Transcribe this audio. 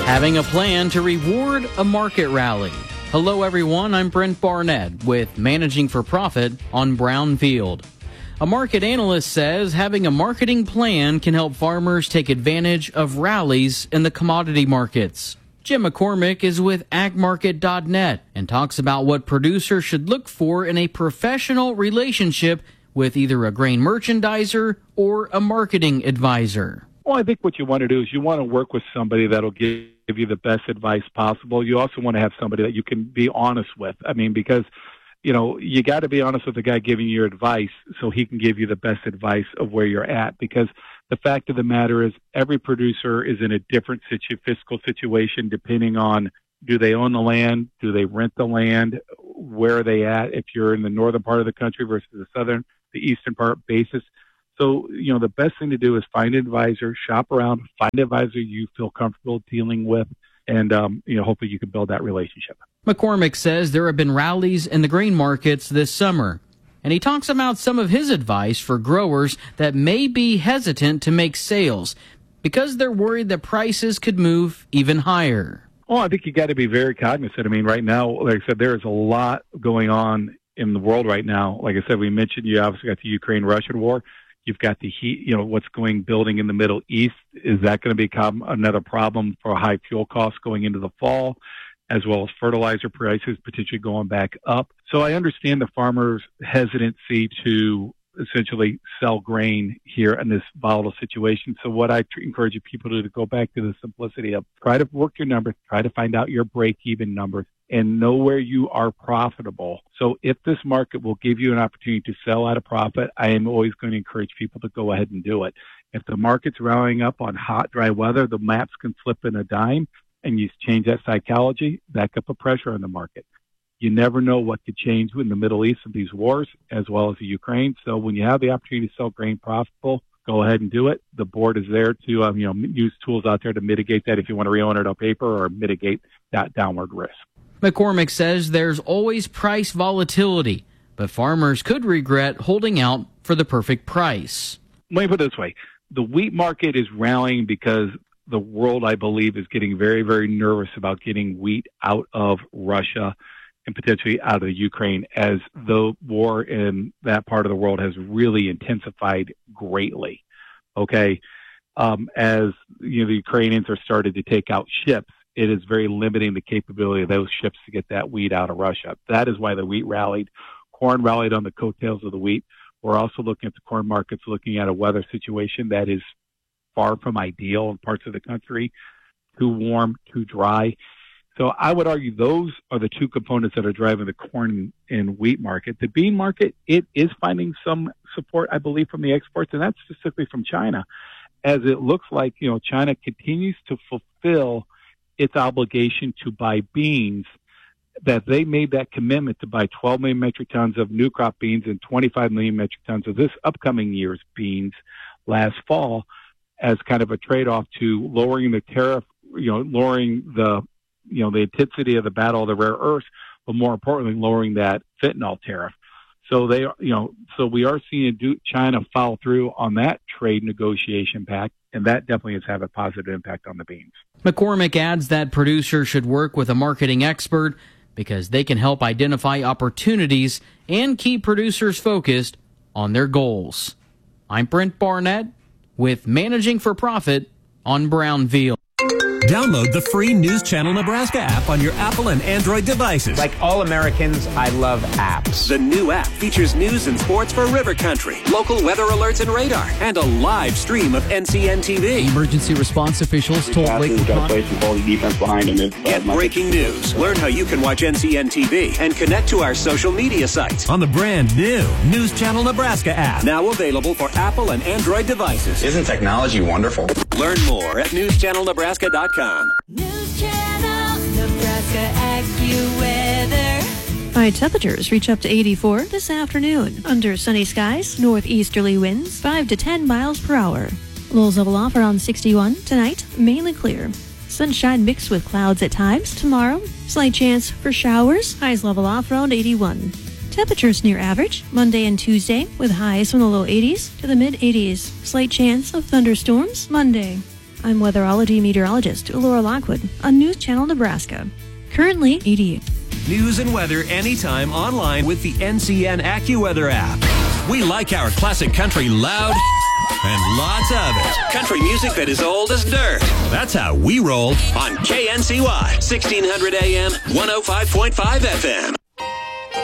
Having a plan to reward a market rally. Hello everyone, I'm Brent Barnett with Managing for Profit on Brownfield. A market analyst says having a marketing plan can help farmers take advantage of rallies in the commodity markets. Jim McCormick is with agmarket.net and talks about what producers should look for in a professional relationship with either a grain merchandiser or a marketing advisor. Well, I think what you want to do is you want to work with somebody that'll give you the best advice possible. You also want to have somebody that you can be honest with. I mean, because, you got to be honest with the guy giving you advice so he can give you the best advice of where you're at. Because the fact of the matter is every producer is in a different fiscal situation depending on, do they own the land? Do they rent the land? Where are they at? If you're in the northern part of the country versus the eastern part basis. So, the best thing to do is find an advisor, shop around, find an advisor you feel comfortable dealing with, and, hopefully you can build that relationship. McCormick says there have been rallies in the grain markets this summer, and he talks about some of his advice for growers that may be hesitant to make sales because they're worried that prices could move even higher. Well, I think you got to be very cognizant. I mean, right now, like I said, there is a lot going on in the world right now. Like I said, we mentioned you obviously got the Ukraine-Russian war. You've got the heat, what's building in the Middle East. Is that going to become another problem for high fuel costs going into the fall, as well as fertilizer prices potentially going back up? So I understand the farmers' hesitancy to essentially sell grain here in this volatile situation. So what I encourage people to do to go back to the simplicity of try to work your numbers, try to find out your break-even numbers, and know where you are profitable. So if this market will give you an opportunity to sell at a profit, I am always going to encourage people to go ahead and do it. If the market's rallying up on hot, dry weather, the maps can flip in a dime, and you change that psychology, back up a pressure on the market. You never know what could change in the Middle East of these wars, as well as the Ukraine. So when you have the opportunity to sell grain profitable, go ahead and do it. The board is there to use tools out there to mitigate that if you want to re-own it on paper or mitigate that downward risk. McCormick says there's always price volatility, but farmers could regret holding out for the perfect price. Let me put it this way. The wheat market is rallying because the world, I believe, is getting very, very nervous about getting wheat out of Russia and potentially out of the Ukraine, as the war in that part of the world has really intensified greatly. Okay. As the Ukrainians are starting to take out ships, it is very limiting the capability of those ships to get that wheat out of Russia. That is why the wheat rallied. Corn rallied on the coattails of the wheat. We're also looking at the corn markets, looking at a weather situation that is far from ideal in parts of the country, too warm, too dry. So I would argue those are the two components that are driving the corn and wheat market. The bean market, it is finding some support, I believe, from the exports, and that's specifically from China, as it looks like, China continues to fulfill its obligation to buy beans, that they made that commitment to buy 12 million metric tons of new crop beans and 25 million metric tons of this upcoming year's beans last fall as kind of a trade-off to lowering the tariff, lowering the intensity of the battle of the rare earths, but more importantly, lowering that fentanyl tariff. So so we are seeing China follow through on that trade negotiation pact, and that definitely has had a positive impact on the beans. McCormick adds that producers should work with a marketing expert because they can help identify opportunities and keep producers focused on their goals. I'm Brent Barnett with Managing for Profit on Brownfield. Download the free News Channel Nebraska app on your Apple and Android devices. Like all Americans, I love apps. The new app features news and sports for River Country, local weather alerts and radar, and a live stream of NCN TV. Emergency response officials told Lake Get breaking news. Learn how you can watch NCN TV and connect to our social media sites on the brand new News Channel Nebraska app. Now available for Apple and Android devices. Isn't technology wonderful? Learn more at newschannelnebraska.com. News Channel Nebraska AccuWeather. High temperatures reach up to 84 this afternoon. Under sunny skies, northeasterly winds 5 to 10 miles per hour. Lows level off around 61 tonight, mainly clear. Sunshine mixed with clouds at times tomorrow. Slight chance for showers, highs level off around 81. Temperatures near average Monday and Tuesday with highs from the low 80s to the mid 80s. Slight chance of thunderstorms Monday. I'm weatherology meteorologist Laura Lockwood on News Channel Nebraska. Currently 88. News and weather anytime online with the NCN AccuWeather app. We like our classic country loud and lots of it. Country music that is old as dirt. That's how we roll on KNCY, 1600 AM, 105.5 FM.